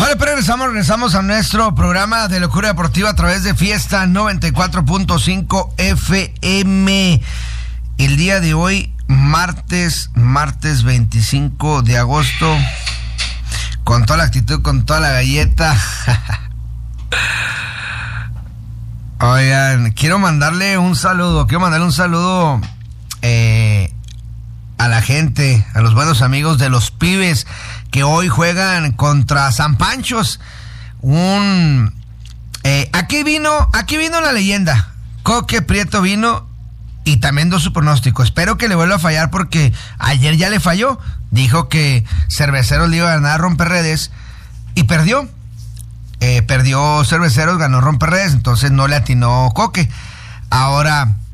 Vale, pero regresamos a nuestro programa de Locura Deportiva a través de Fiesta 94.5 FM. El día de hoy, martes 25 de agosto, con toda la actitud, con toda la galleta. Oigan, quiero mandarle un saludo a la gente, a los buenos amigos de los Pibes que hoy juegan contra San Panchos. Aquí vino la leyenda. Coque Prieto vino y también dio su pronóstico. Espero que le vuelva a fallar porque ayer ya le falló. Dijo que Cerveceros le iba a ganar a Romperredes y perdió. Perdió Cerveceros, ganó Romperredes, entonces no le atinó Coque. Ahora